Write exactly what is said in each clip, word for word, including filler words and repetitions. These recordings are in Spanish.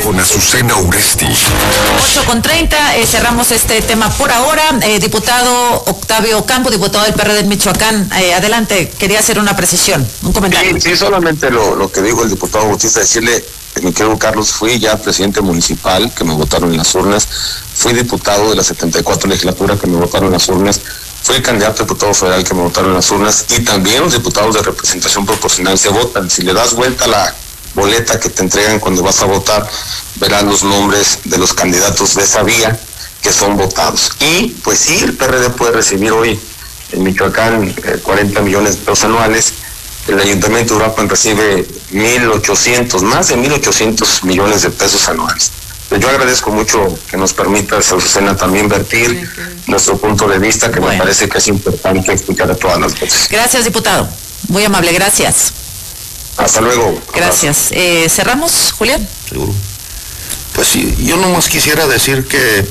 con Azucena Uresti. ocho con treinta, eh, cerramos este tema por ahora. Eh, diputado Octavio Campo, diputado del P R D de Michoacán, eh, adelante, quería hacer una precisión, un comentario. Sí, sí, solamente lo, lo que dijo el diputado Bautista, decirle, mi querido Carlos, fui ya presidente municipal, que me votaron en las urnas, fui diputado de la setenta y cuatro legislatura, que me votaron en las urnas, fui candidato a diputado federal, que me votaron en las urnas, y también los diputados de representación proporcional se votan. Si le das vuelta a la boleta que te entregan cuando vas a votar, verás los nombres de los candidatos de esa vía que son votados. Y pues sí, el P R D puede recibir hoy en Michoacán eh, cuarenta millones de pesos anuales. El Ayuntamiento de Uruapan recibe mil ochocientos, más de mil ochocientos millones de pesos anuales. Yo agradezco mucho que nos permita, Azucena, también vertir nuestro punto de vista, que bueno, me parece que es importante explicar a todas las veces. Gracias, diputado. Muy amable, gracias. Hasta luego. Gracias. Eh, ¿Cerramos, Julián? Seguro. Pues sí, yo nomás quisiera decir que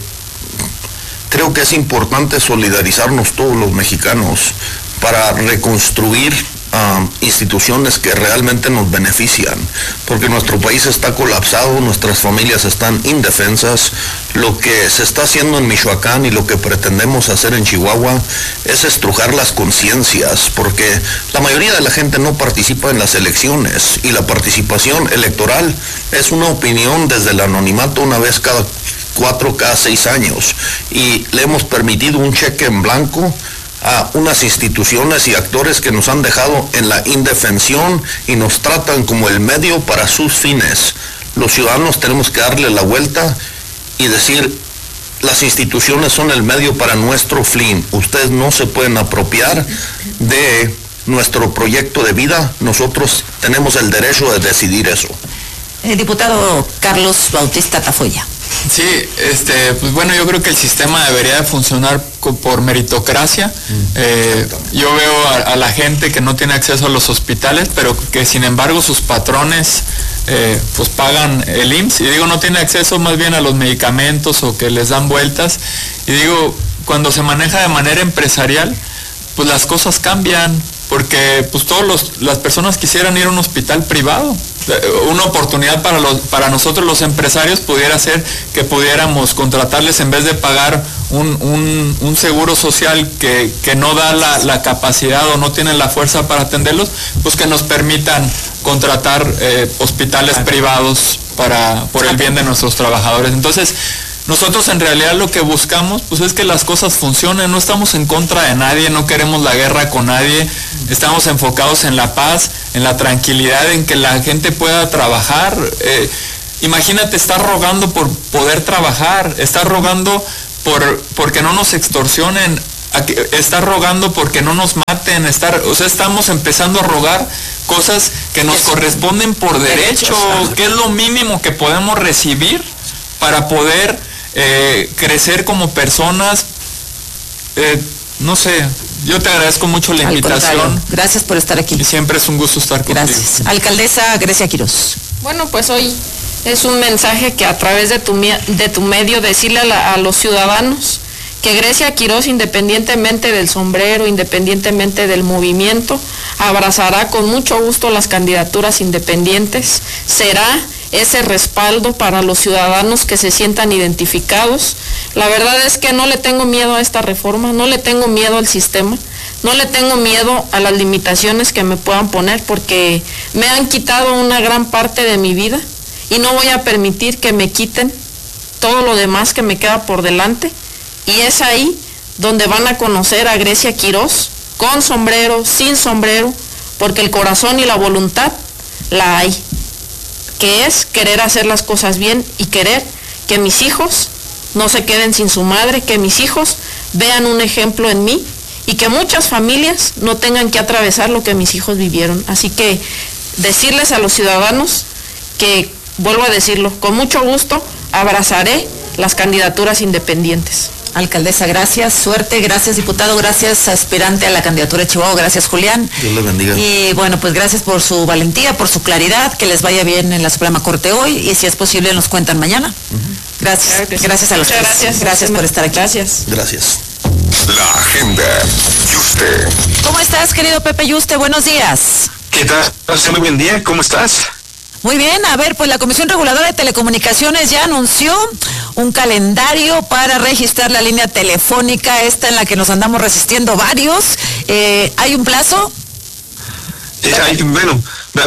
creo que es importante solidarizarnos todos los mexicanos para reconstruir Uh, instituciones que realmente nos benefician, porque nuestro país está colapsado, nuestras familias están indefensas. Lo que se está haciendo en Michoacán y lo que pretendemos hacer en Chihuahua es estrujar las conciencias, porque la mayoría de la gente no participa en las elecciones, y la participación electoral es una opinión desde el anonimato una vez cada cuatro, cada seis años, y le hemos permitido un cheque en blanco a unas instituciones y actores que nos han dejado en la indefensión y nos tratan como el medio para sus fines. Los ciudadanos tenemos que darle la vuelta y decir, las instituciones son el medio para nuestro fin. Ustedes no se pueden apropiar de nuestro proyecto de vida. Nosotros tenemos el derecho de decidir eso. El diputado Carlos Bautista Tafoya. Sí, este, pues bueno, yo creo que el sistema debería de funcionar por meritocracia. Mm, eh, yo veo a, a la gente que no tiene acceso a los hospitales, pero que sin embargo sus patrones eh, pues pagan el I M S S, y digo, no tiene acceso más bien a los medicamentos o que les dan vueltas, y digo, cuando se maneja de manera empresarial, pues las cosas cambian, porque pues todos los, las personas quisieran ir a un hospital privado. Una oportunidad para los, para nosotros los empresarios pudiera ser que pudiéramos contratarles, en vez de pagar un, un, un seguro social que, que no da la, la capacidad o no tiene la fuerza para atenderlos, pues que nos permitan contratar eh, hospitales privados para, por el bien de nuestros trabajadores. Entonces, nosotros en realidad lo que buscamos pues es que las cosas funcionen, no estamos en contra de nadie, no queremos la guerra con nadie, estamos enfocados en la paz, en la tranquilidad, en que la gente pueda trabajar. Eh, imagínate estar rogando por poder trabajar, estar rogando por porque no nos extorsionen, estar rogando porque no nos maten, estar, o sea, estamos empezando a rogar cosas que nos corresponden por derecho, que es lo mínimo que podemos recibir para poder Eh, crecer como personas. eh, no sé, yo te agradezco mucho la invitación. Gracias por estar aquí. Y siempre es un gusto estar contigo. Gracias. Alcaldesa Grecia Quirós. Bueno, pues hoy es un mensaje que a través de tu, de tu medio decirle a, la, a los ciudadanos que Grecia Quirós, independientemente del sombrero, independientemente del movimiento, abrazará con mucho gusto las candidaturas independientes, será ese respaldo para los ciudadanos que se sientan identificados. La verdad es que no le tengo miedo a esta reforma, no le tengo miedo al sistema, no le tengo miedo a las limitaciones que me puedan poner, porque me han quitado una gran parte de mi vida y no voy a permitir que me quiten todo lo demás que me queda por delante, y es ahí donde van a conocer a Grecia Quirós, con sombrero, sin sombrero, porque el corazón y la voluntad la hay, que es querer hacer las cosas bien y querer que mis hijos no se queden sin su madre, que mis hijos vean un ejemplo en mí y que muchas familias no tengan que atravesar lo que mis hijos vivieron. Así que decirles a los ciudadanos que, vuelvo a decirlo, con mucho gusto abrazaré las candidaturas independientes. Alcaldesa, gracias, suerte, gracias diputado, gracias aspirante a la candidatura de Chihuahua, gracias Julián. Dios le bendiga. Y bueno, pues gracias por su valentía, por su claridad, que les vaya bien en la Suprema Corte hoy, y si es posible nos cuentan mañana. Uh-huh. Gracias, claro sí. Gracias a los tres. Gracias, gracias por estar aquí. Gracias. Gracias. La agenda. Yuste. ¿Cómo estás, querido Pepe Yuste? Buenos días. ¿Qué tal? Muy buen día, ¿cómo estás? Muy bien, a ver, pues la Comisión Reguladora de Telecomunicaciones ya anunció un calendario para registrar la línea telefónica, esta en la que nos andamos resistiendo varios. Eh, ¿Hay un plazo? Eh, hay, bueno,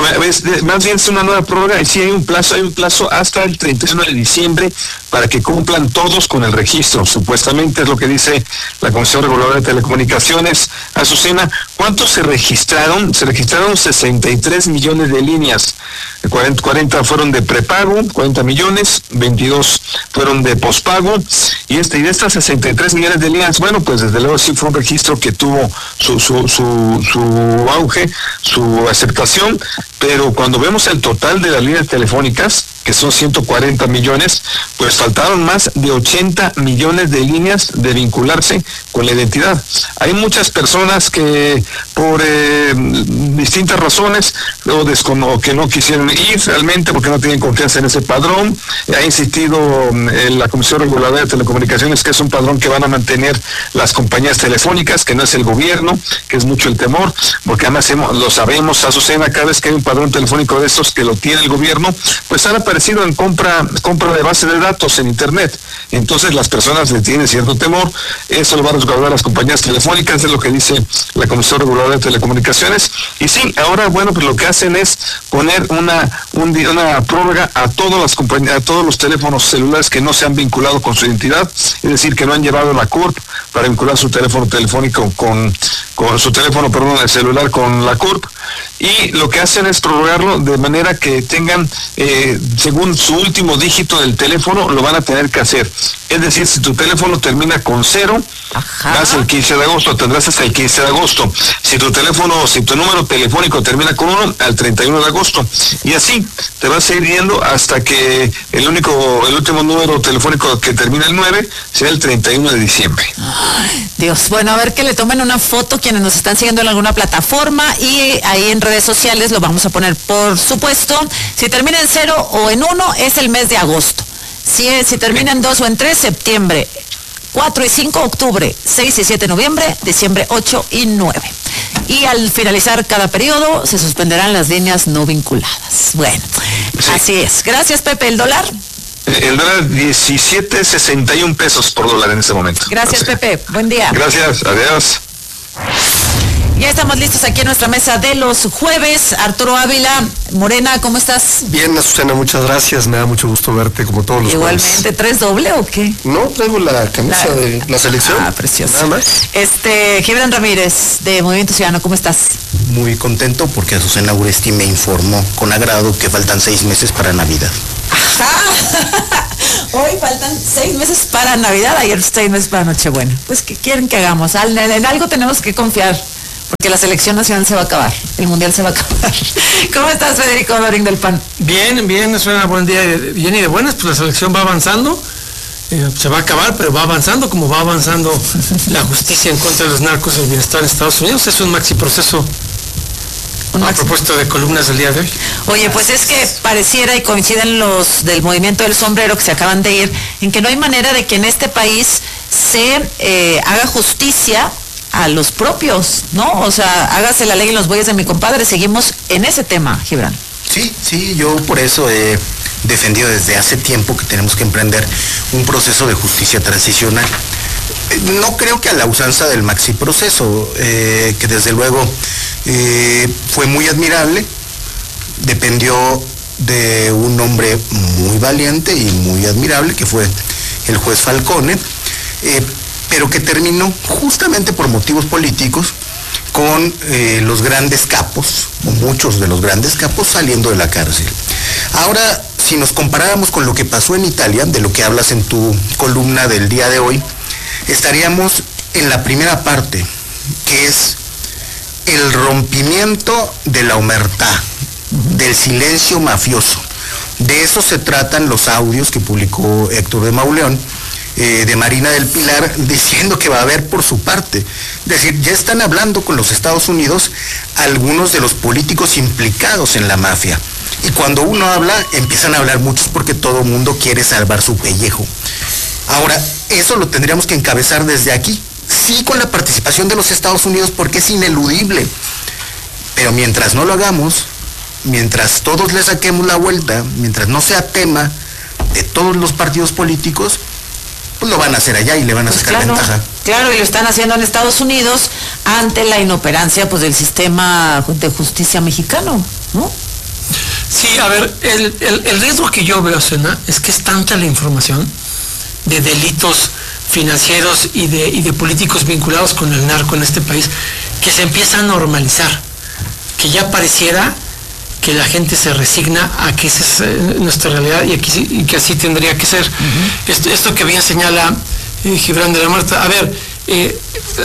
más bien es una nueva prórroga y sí hay un plazo, hay un plazo hasta el treinta y uno de diciembre para que cumplan todos con el registro, supuestamente es lo que dice la Comisión Reguladora de Telecomunicaciones. Azucena, ¿cuántos se registraron? Se registraron sesenta y tres millones de líneas, cuarenta, cuarenta fueron de prepago, cuarenta millones, veintidós fueron de pospago, y este y de estas sesenta y tres millones de líneas, bueno, pues desde luego sí fue un registro que tuvo su, su, su, su auge, su aceptación, pero cuando vemos el total de las líneas telefónicas, que son ciento cuarenta millones, pues faltaron más de ochenta millones de líneas de vincularse con la identidad. Hay muchas personas que por eh, distintas razones o, descono que no quisieron ir realmente porque no tienen confianza en ese padrón. Ha insistido eh, la Comisión Reguladora de Telecomunicaciones que es un padrón que van a mantener las compañías telefónicas, que no es el gobierno, que es mucho el temor, porque además hemos, lo sabemos, Azucena, cada vez que hay un padrón telefónico de estos que lo tiene el gobierno, pues han aparecido en compra compra de base de datos en internet. Entonces las personas le tienen cierto temor, eso lo va a resguardar las compañías telefónicas, es lo que dice la Comisión Reguladora de Telecomunicaciones. Y sí, ahora bueno, pues lo que hacen es poner una un, una prórroga a todas las compañías, a todos los teléfonos celulares que no se han vinculado con su identidad, es decir, que no han llevado la C U R P para vincular su teléfono telefónico con, con su teléfono, perdón, el celular con la C U R P, y lo que hacen es prorrogarlo de manera que tengan, eh, según su último dígito del teléfono, lo van a tener que hacer. Es decir, si tu teléfono termina con cero, Ajá. vas el quince de agosto, tendrás hasta el quince de agosto. Si tu teléfono, si tu número telefónico termina con uno, al treinta y uno de agosto. Y así te vas a ir yendo hasta que el único, el último número telefónico que termina el nueve sea el treinta y uno de diciembre. Ay, Dios, bueno, a ver que le tomen una foto quienes nos están siguiendo en alguna plataforma y ahí en redes sociales lo vamos a poner, por supuesto. Si termina en cero o en uno, es el mes de agosto. Si, es, si termina en dos o en tres, septiembre. cuatro y cinco, octubre. seis y siete, noviembre. Diciembre ocho y nueve. Y al finalizar cada periodo, se suspenderán las líneas no vinculadas. Bueno, sí. Así es. Gracias, Pepe. ¿El dólar? El dólar diecisiete sesenta y uno pesos por dólar en este momento. Gracias, Así. Pepe. Buen día. Gracias. Adiós. Ya estamos listos aquí en nuestra mesa de los jueves. Arturo Ávila, Morena, ¿cómo estás? Bien, Azucena, muchas gracias. Me da mucho gusto verte como todos los Igualmente, jueves. ¿tres doble o qué? No, traigo la camisa la... de la selección. Ah, precioso. Nada más. Este, Gibran Ramírez, de Movimiento Ciudadano, ¿cómo estás? Muy contento porque Azucena Uresti me informó con agrado que faltan seis meses para Navidad. Ajá. Hoy faltan seis meses para Navidad, ayer seis meses para Nochebuena. Pues, ¿qué quieren que hagamos? En algo tenemos que confiar, porque la selección nacional se va a acabar, el mundial se va a acabar. ¿Cómo estás, Federico Doring del P A N? Bien, bien, es un buen día, bien y de buenas, pues la selección va avanzando, eh, se va a acabar, pero va avanzando, como va avanzando la justicia en contra de los narcos y el bienestar en Estados Unidos. Es un maxi proceso. Un a propósito de columnas del día de hoy. Oye, pues es que pareciera y coinciden los del movimiento del sombrero que se acaban de ir, en que no hay manera de que en este país se eh, haga justicia a los propios, ¿no? O sea, hágase la ley en los bueyes de mi compadre. Seguimos en ese tema, Gibran. Sí, sí, yo por eso he defendido desde hace tiempo que tenemos que emprender un proceso de justicia transicional. No creo que a la usanza del maxi proceso, eh, que desde luego eh, fue muy admirable, dependió de un hombre muy valiente y muy admirable, que fue el juez Falcone, eh, pero que terminó justamente por motivos políticos con eh, los grandes capos, o muchos de los grandes capos, saliendo de la cárcel. Ahora, si nos comparáramos con lo que pasó en Italia, de lo que hablas en tu columna del día de hoy, estaríamos en la primera parte, que es el rompimiento de la omertá, del silencio mafioso. De eso se tratan los audios que publicó Héctor de Mauleón, eh, de Marina del Pilar, diciendo que va a haber por su parte. Es decir, ya están hablando con los Estados Unidos algunos de los políticos implicados en la mafia. Y cuando uno habla, empiezan a hablar muchos porque todo el mundo quiere salvar su pellejo. Ahora, eso lo tendríamos que encabezar desde aquí, sí, con la participación de los Estados Unidos, porque es ineludible. Pero mientras no lo hagamos, mientras todos le saquemos la vuelta, mientras no sea tema de todos los partidos políticos, pues lo van a hacer allá y le van a Pues sacar claro, ventaja. Claro, y lo están haciendo en Estados Unidos ante la inoperancia pues del sistema de justicia mexicano, ¿no? Sí, a ver, el, el, el riesgo que yo veo, Sena, es que es tanta la información de delitos financieros y de, y de políticos vinculados con el narco en este país, que se empieza a normalizar, que ya pareciera que la gente se resigna a que esa es eh, nuestra realidad y, aquí, y que así tendría que ser. Uh-huh. esto, esto que bien señala eh, Gibran de la Muerta, a ver, eh,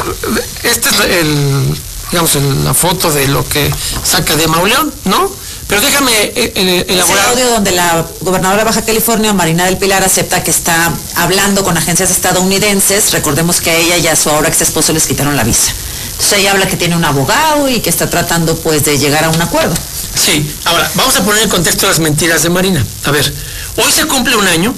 esta es el, digamos, el, la foto de lo que saca de Mauleón, ¿no? Pero déjame eh, eh, elaborar. Ese audio donde la gobernadora de Baja California, Marina del Pilar, acepta que está hablando con agencias estadounidenses. Recordemos que a ella y a su ahora ex esposo les quitaron la visa. Entonces ella habla que tiene un abogado y que está tratando pues de llegar a un acuerdo. Sí, ahora vamos a poner en contexto las mentiras de Marina. A ver, hoy se cumple un año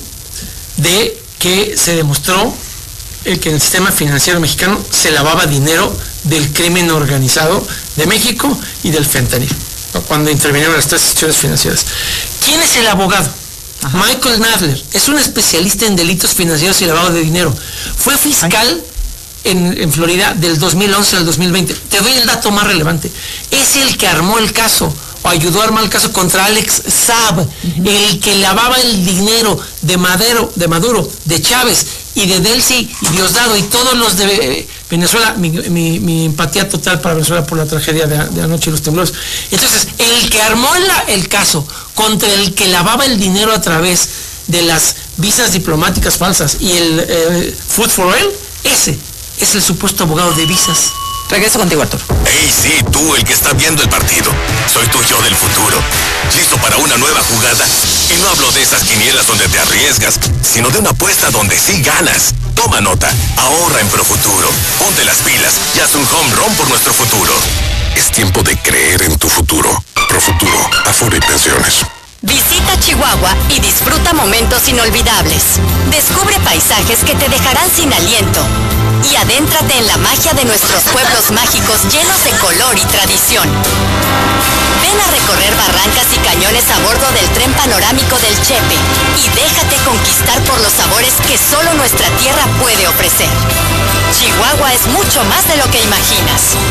de que se demostró eh, que en el sistema financiero mexicano se lavaba dinero del crimen organizado de México y del fentanil, ¿no? Cuando intervinieron las tres instituciones financieras. ¿Quién es el abogado? Ajá. Michael Nadler es un especialista en delitos financieros y lavado de dinero. Fue fiscal en, en Florida del dos mil once al dos mil veinte. Te doy el dato más relevante. Es el que armó el caso o ayudó a armar el caso contra Alex Saab, uh-huh. el que lavaba el dinero de Madero, de Maduro, de Chávez y de Delcy y Diosdado y todos los de eh, Venezuela. Mi, mi, mi empatía total para Venezuela por la tragedia de, de anoche y los temblores. Entonces, el que armó la, el caso contra el que lavaba el dinero a través de las visas diplomáticas falsas y el eh, Food for All, ese es el supuesto abogado de visas. Regreso contigo, Arturo. Hey, sí, tú, el que está viendo el partido. Soy tu yo del futuro. ¿Listo para una nueva jugada? Y no hablo de esas quinielas donde te arriesgas, sino de una apuesta donde sí ganas. Toma nota, ahorra en Profuturo. Ponte las pilas y haz un home run por nuestro futuro. Es tiempo de creer en tu futuro. Profuturo, Afore y Pensiones. Visita Chihuahua y disfruta momentos inolvidables. Descubre paisajes que te dejarán sin aliento. Y adéntrate en la magia de nuestros pueblos mágicos llenos de color y tradición. Ven a recorrer barrancas y cañones a bordo del tren panorámico del Chepe y déjate conquistar por los sabores que solo nuestra tierra puede ofrecer. Chihuahua es mucho más de lo que imaginas.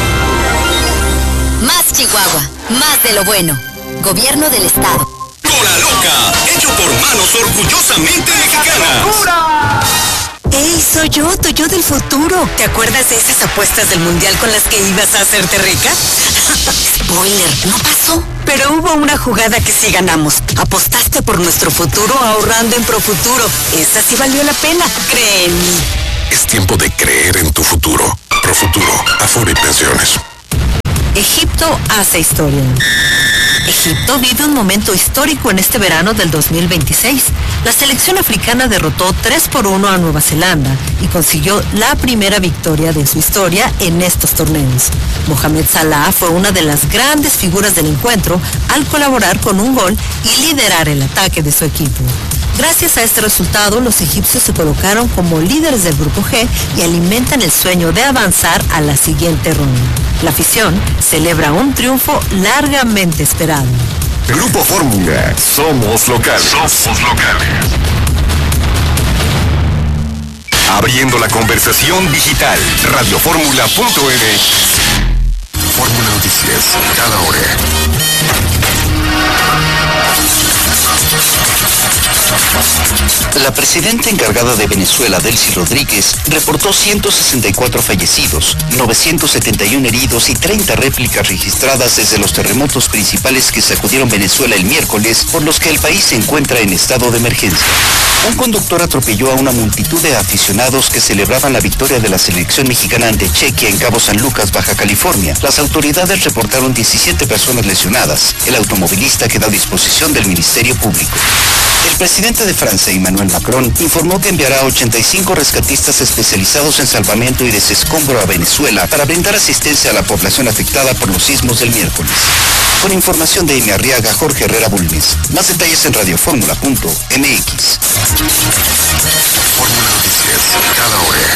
Más Chihuahua, más de lo bueno. Gobierno del Estado. ¡Hora Loca! Hecho por manos orgullosamente mexicanas. ¡Ey, soy yo, tu yo del futuro! ¿Te acuerdas de esas apuestas del mundial con las que ibas a hacerte rica? Spoiler, no pasó. Pero hubo una jugada que sí ganamos. Apostaste por nuestro futuro ahorrando en Profuturo. Esa sí valió la pena, cree en mí. Es tiempo de creer en tu futuro. Profuturo, Afore y Pensiones. Egipto hace historia. Egipto vive un momento histórico en este verano del dos mil veintiséis. La selección africana derrotó tres por uno a Nueva Zelanda y consiguió la primera victoria de su historia en estos torneos. Mohamed Salah fue una de las grandes figuras del encuentro al colaborar con un gol y liderar el ataque de su equipo. Gracias a este resultado, los egipcios se colocaron como líderes del Grupo G y alimentan el sueño de avanzar a la siguiente ronda. La afición celebra un triunfo largamente esperado. Grupo Fórmula, somos locales. Somos locales. Abriendo la conversación digital, radioformula punto m x. Fórmula Noticias, cada hora. La presidenta encargada de Venezuela, Delcy Rodríguez, reportó ciento sesenta y cuatro fallecidos, novecientos setenta y uno heridos y treinta réplicas registradas desde los terremotos principales que sacudieron Venezuela el miércoles, por los que el país se encuentra en estado de emergencia. Un conductor atropelló a una multitud de aficionados que celebraban la victoria de la selección mexicana ante Chequia en Cabo San Lucas, Baja California. Las autoridades reportaron diecisiete personas lesionadas. El automovilista quedó a disposición del Ministerio Público. El presidente de Francia, Emmanuel Macron, informó que enviará ochenta y cinco rescatistas especializados en salvamento y desescombro a Venezuela para brindar asistencia a la población afectada por los sismos del miércoles. Con información de Amy Arriaga, Jorge Herrera Bulnes. Más detalles en radioformula punto m x. Fórmula Noticias, cada hora.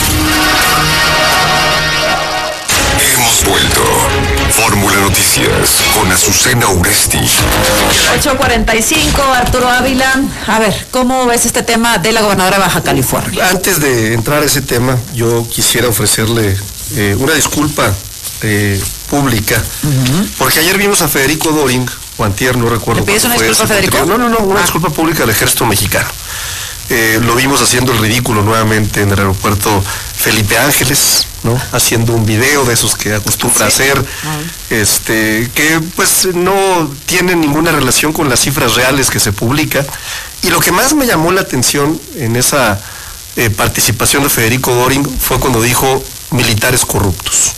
Hemos vuelto. Fórmula Noticias. con Azucena Uresti. ocho cuarenta y cinco, Arturo Ávila. A ver, ¿cómo ves este tema de la gobernadora de Baja California? Antes de entrar a ese tema, yo quisiera ofrecerle eh, una disculpa eh, pública, uh-huh. porque ayer vimos a Federico Doring, o antier, no recuerdo. ¿Le pides una fue disculpa, Federico? No, no, no, una ah. disculpa pública al ejército mexicano. Eh, lo vimos haciendo el ridículo nuevamente en el aeropuerto Felipe Ángeles, ¿no? Haciendo un video de esos que acostumbra ¿Sí? hacer, uh-huh. este, que pues no tiene ninguna relación con las cifras reales que se publica. Y lo que más me llamó la atención en esa eh, participación de Federico Doring fue cuando dijo militares corruptos.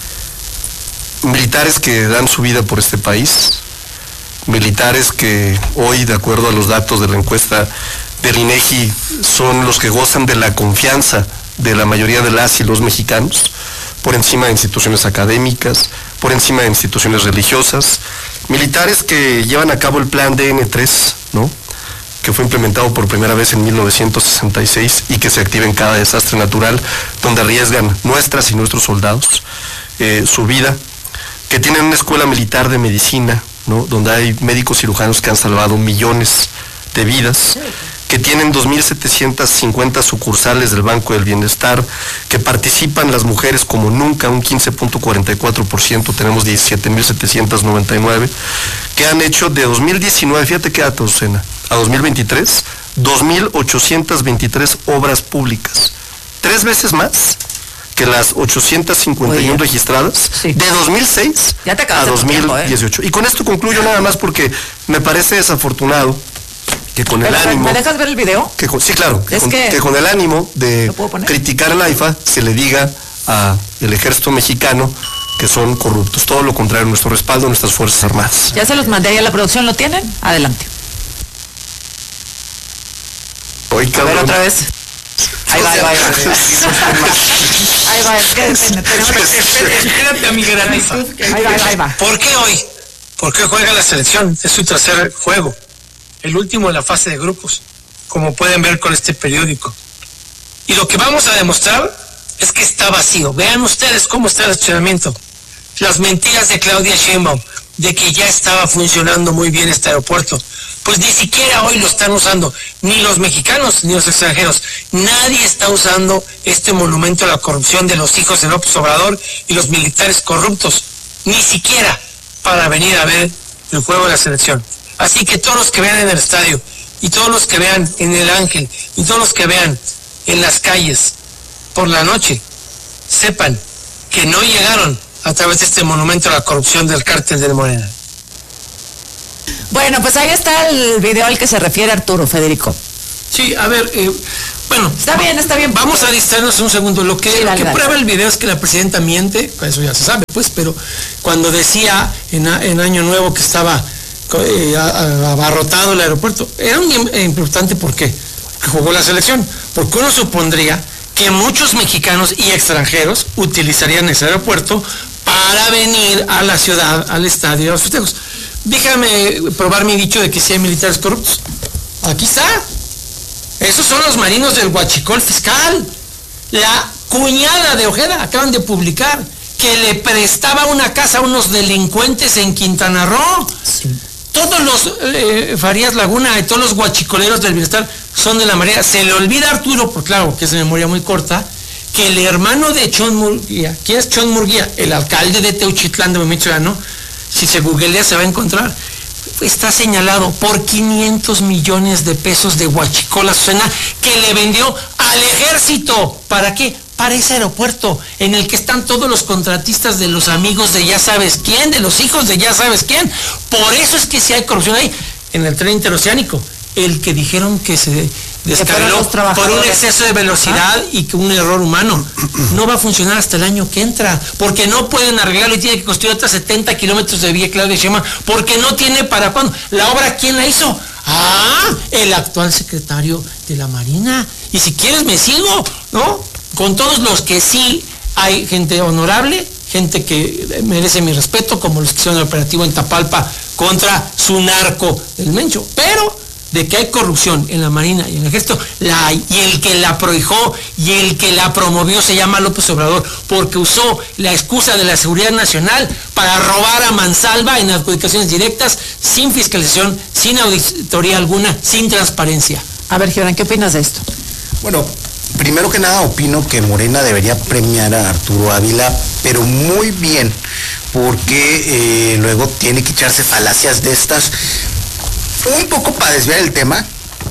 Militares que dan su vida por este país, militares que hoy, de acuerdo a los datos de la encuesta del INEGI, son los que gozan de la confianza de la mayoría de las y los mexicanos, por encima de instituciones académicas, por encima de instituciones religiosas, militares que llevan a cabo el plan D N tres, ¿no?, que fue implementado por primera vez en mil novecientos sesenta y seis y que se activa en cada desastre natural, donde arriesgan nuestras y nuestros soldados eh, su vida, que tienen una escuela militar de medicina, ¿no?, donde hay médicos cirujanos que han salvado millones de vidas, que tienen dos mil setecientas cincuenta sucursales del Banco del Bienestar, que participan las mujeres como nunca, un quince punto cuarenta y cuatro por ciento, tenemos diecisiete mil setecientos noventa y nueve, que han hecho de dos mil diecinueve, fíjate qué dato, Lucena, a dos mil veintitrés, dos mil ochocientas veintitrés obras públicas, tres veces más que las ochocientas cincuenta y uno Oye, registradas sí. de dos mil seis a dos mil dieciocho. Tiempo, ¿eh? Y con esto concluyo nada más porque me parece desafortunado que con el ánimo... ¿Me dejas ver el video? Que con, sí, claro, que, es con, que, que con el ánimo de criticar al AIFA se le diga al ejército mexicano que son corruptos. Todo lo contrario, nuestro respaldo a nuestras Fuerzas Armadas. Ya se los mandé ahí a la producción, ¿lo tienen? Adelante. Hoy, a ver otra vez. Ahí va, ahí va, ahí va. Ahí va, es que espérate a mi granizo. Ahí va, ahí va. ¿Por qué hoy? ¿Por qué juega la selección? Es su tercer juego, el último de la fase de grupos, como pueden ver con este periódico. Y lo que vamos a demostrar es que está vacío. Vean ustedes cómo está el estacionamiento. Las mentiras de Claudia Sheinbaum de que ya estaba funcionando muy bien este aeropuerto, pues ni siquiera hoy lo están usando, ni los mexicanos ni los extranjeros. Nadie está usando este monumento a la corrupción de los hijos de López Obrador y los militares corruptos, ni siquiera para venir a ver el juego de la selección. Así que todos los que vean en el estadio, y todos los que vean en el Ángel, y todos los que vean en las calles por la noche, sepan que no llegaron a través de este monumento a la corrupción del cártel de Morena. Bueno, pues ahí está el video al que se refiere Arturo, Federico. Sí, a ver, eh, bueno. Está bien, está bien. Vamos a distraernos un segundo. Lo que, sí, lo que prueba el video es que la presidenta miente, eso ya se sabe, pues, pero cuando decía en, en Año Nuevo que estaba eh, abarrotado el aeropuerto, era un día importante, ¿por qué? Porque jugó la selección, porque uno supondría que muchos mexicanos y extranjeros utilizarían ese aeropuerto para venir a la ciudad, al estadio, a los festejos. Déjame probar mi dicho de que sí hay militares corruptos. Aquí está. Esos son los marinos del huachicol fiscal. La cuñada de Ojeda, acaban de publicar, que le prestaba una casa a unos delincuentes en Quintana Roo. Sí. Todos los eh, Farías Laguna y todos los guachicoleros del bienestar son de la María. Se le olvida a Arturo, porque claro, que es de memoria muy corta, que el hermano de Chon Murguía, ¿quién es Chon Murguía? El alcalde de Teuchitlán de Movimiento Ciudadano, si se googlea se va a encontrar, está señalado por quinientos millones de pesos de huachicola Azucena que le vendió al ejército. ¿Para qué? Para ese aeropuerto en el que están todos los contratistas de los amigos de ya sabes quién, de los hijos de ya sabes quién. Por eso es que si hay corrupción ahí, en el tren interoceánico, el que dijeron que se descarriló por un exceso de velocidad ¿Ah? y que un error humano, no va a funcionar hasta el año que entra, porque no pueden arreglarlo y tiene que construir otras setenta kilómetros de vía Claudia Sheinbaum, porque no tiene para cuándo. ¿La obra quién la hizo? Ah, el actual secretario de la Marina. Y si quieres me sigo, ¿no? Con todos los que sí hay gente honorable, gente que merece mi respeto, como los que hicieron el operativo en Tapalpa contra su narco, el Mencho. Pero de que hay corrupción en la Marina y en el Ejército, la hay, y el que la prohijó y el que la promovió se llama López Obrador, porque usó la excusa de la seguridad nacional para robar a mansalva en adjudicaciones directas, sin fiscalización, sin auditoría alguna, sin transparencia. A ver, Gibran, ¿qué opinas de esto? Bueno, primero que nada opino que Morena debería premiar a Arturo Ávila, pero muy bien, porque eh, luego tiene que echarse falacias de estas, un poco para desviar el tema.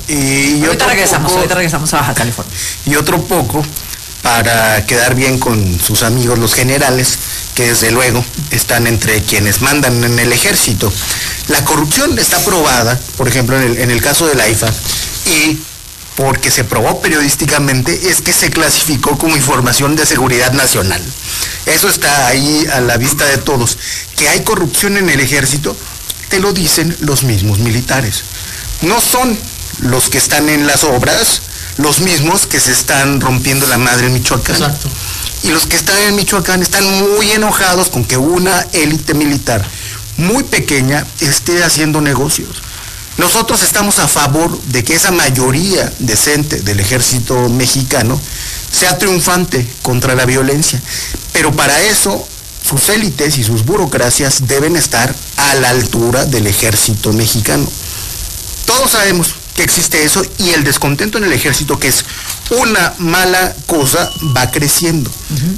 Y ahorita regresamos, poco, ahorita regresamos a Baja California. Y otro poco para quedar bien con sus amigos los generales, que desde luego están entre quienes mandan en el ejército. La corrupción está probada, por ejemplo, en el, en el caso de la I F A, y porque se probó periodísticamente, es que se clasificó como información de seguridad nacional. Eso está ahí a la vista de todos. Que hay corrupción en el ejército, te lo dicen los mismos militares. No son los que están en las obras los mismos que se están rompiendo la madre en Michoacán. Exacto. Y los que están en Michoacán están muy enojados con que una élite militar muy pequeña esté haciendo negocios. Nosotros estamos a favor de que esa mayoría decente del ejército mexicano sea triunfante contra la violencia, pero para eso sus élites y sus burocracias deben estar a la altura del ejército mexicano. Todos sabemos que existe eso y el descontento en el ejército, que es una mala cosa, va creciendo. Uh-huh.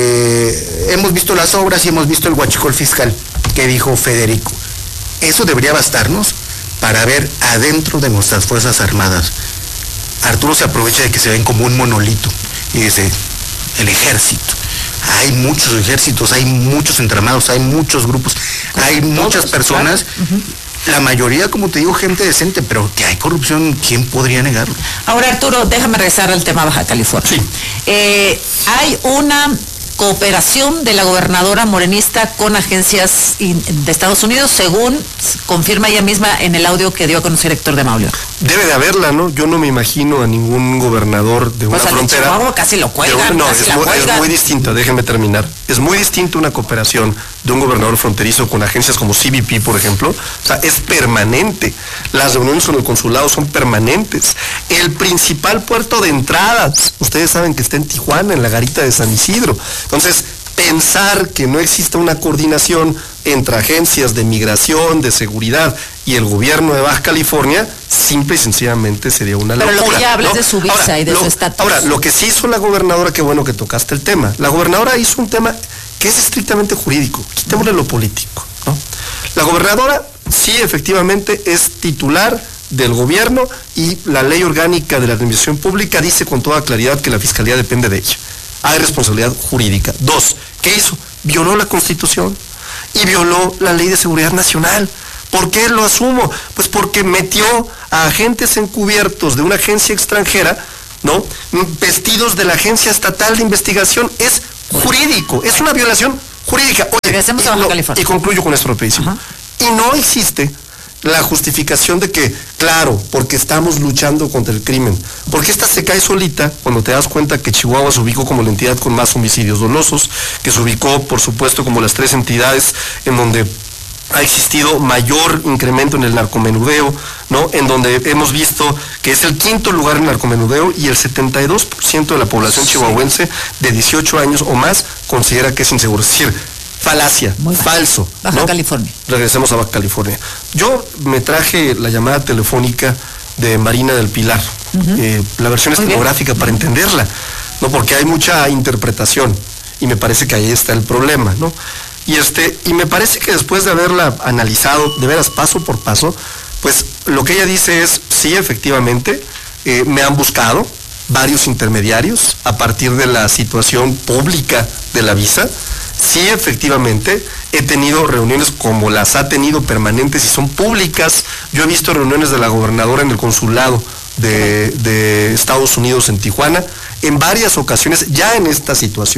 Eh, hemos visto las obras y hemos visto el huachicol fiscal que dijo Federico. Eso debería bastarnos para ver adentro de nuestras Fuerzas Armadas. Arturo se aprovecha de que se ven como un monolito y dice, el ejército. Hay muchos ejércitos, hay muchos entramados, hay muchos grupos, hay muchas personas, uh-huh. La mayoría, como te digo, gente decente, pero que hay corrupción, ¿quién podría negarlo? Ahora, Arturo, déjame regresar al tema Baja California. Sí. Eh, hay una cooperación de la gobernadora morenista con agencias de Estados Unidos, según confirma ella misma en el audio que dio a conocer Héctor de Mauleón. Debe de haberla, ¿no? Yo no me imagino a ningún gobernador de una pues frontera. Chihuahua casi lo cuelgan, no, casi es, la muy, cuelgan. es muy distinto, déjenme terminar. Es muy distinto una cooperación de un gobernador fronterizo con agencias como C B P, por ejemplo. O sea, es permanente. Las reuniones con el consulado son permanentes. El principal puerto de entradas, ustedes saben que está en Tijuana, en la garita de San Isidro. Entonces, pensar que no exista una coordinación entre agencias de migración, de seguridad y el gobierno de Baja California, simple y sencillamente sería una locura. Pero lo que ya hablas ¿no? de su visa ahora, y de lo, su estatus. Ahora, lo que sí hizo la gobernadora, qué bueno que tocaste el tema. La gobernadora hizo un tema que es estrictamente jurídico, quitémosle lo político, ¿no? La gobernadora sí efectivamente es titular del gobierno y la ley orgánica de la administración pública dice con toda claridad que la fiscalía depende de ella. Hay responsabilidad jurídica. Dos, ¿qué hizo? Violó la Constitución y violó la Ley de Seguridad Nacional. ¿Por qué lo asumo? Pues porque metió a agentes encubiertos de una agencia extranjera, ¿no? Vestidos de la Agencia Estatal de Investigación. Es jurídico, es una violación jurídica. Oye, y, no, y concluyo con esto rapidísimo. Ajá. Y no existe la justificación de que, claro, porque estamos luchando contra el crimen, porque esta se cae solita cuando te das cuenta que Chihuahua se ubicó como la entidad con más homicidios dolosos, que se ubicó, por supuesto, como las tres entidades en donde ha existido mayor incremento en el narcomenudeo, ¿no? En donde hemos visto que es el quinto lugar en narcomenudeo y el setenta y dos por ciento de la población chihuahuense de dieciocho años o más considera que es inseguro. Es decir, falacia, falso. Baja ¿no? California. Regresemos a Baja California. Yo me traje la llamada telefónica de Marina del Pilar, uh-huh. eh, la versión estenográfica para entenderla, ¿no? Porque hay mucha interpretación y me parece que ahí está el problema, ¿no? Y este, y me parece que después de haberla analizado de veras paso por paso, pues lo que ella dice es, sí, efectivamente, eh, me han buscado varios intermediarios a partir de la situación pública de la visa. Sí, efectivamente, he tenido reuniones como las ha tenido permanentes y son públicas. Yo he visto reuniones de la gobernadora en el consulado de, de Estados Unidos en Tijuana en varias ocasiones ya en esta situación.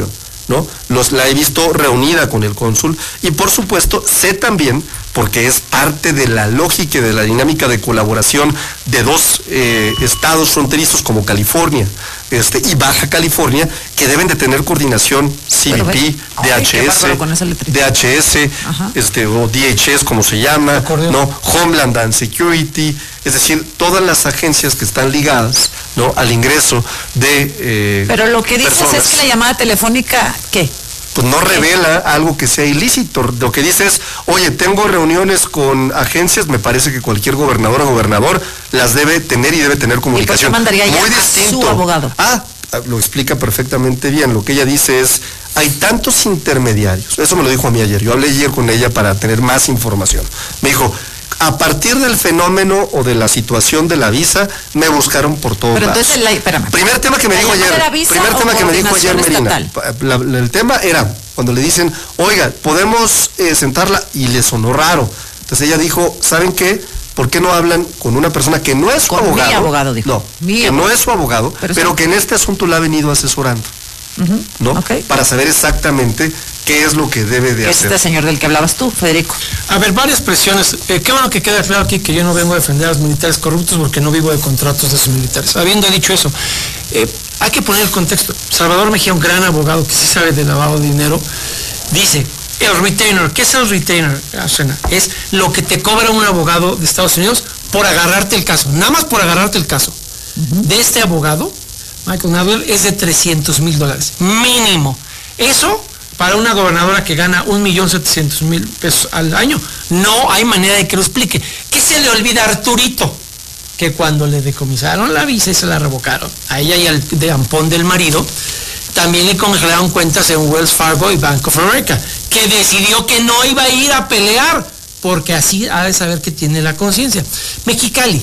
¿no? Los, la he visto reunida con el cónsul y por supuesto sé también, porque es parte de la lógica y de la dinámica de colaboración de dos eh, estados fronterizos como California este, y Baja California, que deben de tener coordinación C B P, D H S, D H S, este, o D H S como se llama, ¿no? Homeland and Security, es decir, todas las agencias que están ligadas, ¿no?, al ingreso de eh, Pero lo que dices personas. es que la llamada telefónica, ¿qué? Pues no revela algo que sea ilícito. Lo que dice es, oye, tengo reuniones con agencias, me parece que cualquier gobernador o gobernador las debe tener y debe tener comunicación. ¿Y por qué mandaría Muy ya distinto. a su abogado? Ah, lo explica perfectamente bien. Lo que ella dice es, hay tantos intermediarios. Eso me lo dijo a mí ayer. Yo hablé ayer con ella para tener más información. Me dijo, a partir del fenómeno o de la situación de la visa, me buscaron por todos Pero lados. entonces, la, espérame. Primer tema que me ¿La dijo llamada ayer. era visa Primer o tema que me dijo ayer coordinación Medina. estatal? La- la- el tema era cuando le dicen, oiga, podemos eh, sentarla, y le sonó raro. Entonces ella dijo, ¿saben qué? ¿Por qué no hablan con una persona que no es su Con mi abogado? abogado, dijo. No, Mi que abogado. no es su abogado, Pero pero, sí. que en este asunto la ha venido asesorando, Ujú. ¿no? Ok. Para saber exactamente qué es lo que debe de Es hacer. este señor del que hablabas tú, Federico. A ver, varias presiones. Eh, qué bueno que queda claro aquí que yo no vengo a defender a los militares corruptos porque no vivo de contratos de esos militares. Habiendo dicho eso, eh, hay que poner el contexto. Salvador Mejía, un gran abogado que sí sabe de lavado de dinero, dice, el retainer, ¿qué es el retainer, Azucena? Es lo que te cobra un abogado de Estados Unidos por agarrarte el caso, nada más por agarrarte el caso. De este abogado, Michael Nadler, es de trescientos mil dólares, mínimo. Eso, para una gobernadora que gana un millón setecientos mil pesos al año, no hay manera de que lo explique. ¿Qué se le olvida a Arturito? Que cuando le decomisaron la visa y se la revocaron, a ella y al de ampón del marido, también le congelaron cuentas en Wells Fargo y Bank of America, que decidió que no iba a ir a pelear, porque así ha de saber que tiene la conciencia. Mexicali,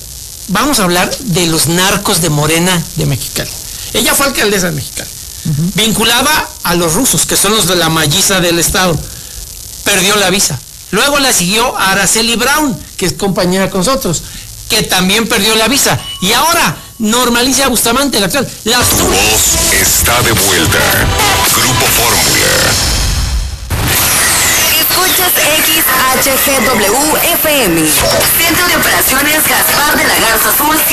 vamos a hablar de los narcos de Morena de Mexicali. Ella fue alcaldesa de Mexicali, uh-huh. vinculada a los rusos, que son los de la malliza del estado. Perdió la visa. Luego la siguió Araceli Brown, que es compañera con nosotros, que también perdió la visa. Y ahora, Normalicia Bustamante, la actual. La Tu voz está de vuelta. Grupo Fórmula. Escuchas X H G W F M. Centro de Operaciones Gaspar de la Garza Azul